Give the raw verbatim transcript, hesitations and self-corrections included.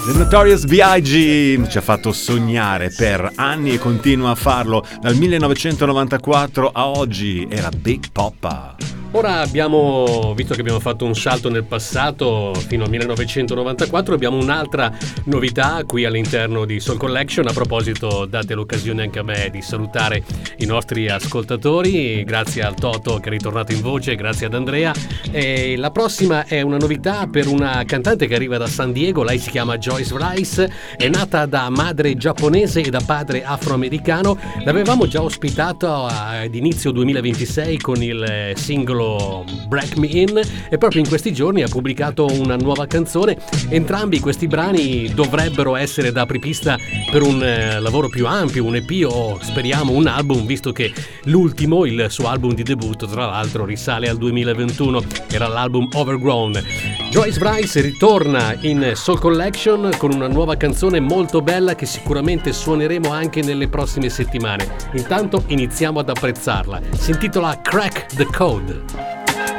The Notorious B I G ci ha fatto sognare per anni e continua a farlo. Dal millenovecentonovantaquattro a oggi era Big Poppa. Ora abbiamo, visto che abbiamo fatto un salto nel passato fino al millenovecentonovantaquattro, abbiamo un'altra novità qui all'interno di Soul Collection. A proposito, date l'occasione anche a me di salutare i nostri ascoltatori, grazie al Toto che è ritornato in voce, grazie ad Andrea. E la prossima è una novità per una cantante che arriva da San Diego. Lei si chiama Joyce Rice, è nata da madre giapponese e da padre afroamericano. L'avevamo già ospitato ad inizio duemilaventisei con il singolo Break Me In e proprio in questi giorni ha pubblicato una nuova canzone. Entrambi questi brani dovrebbero essere da apripista per un eh, lavoro più ampio, un E P o speriamo un album, visto che l'ultimo, il suo album di debutto, tra l'altro risale al duemilaventuno, era l'album Overgrown. Joyce Rice ritorna in Soul Collection con una nuova canzone molto bella che sicuramente suoneremo anche nelle prossime settimane. Intanto iniziamo ad apprezzarla. Si intitola Crack the Code.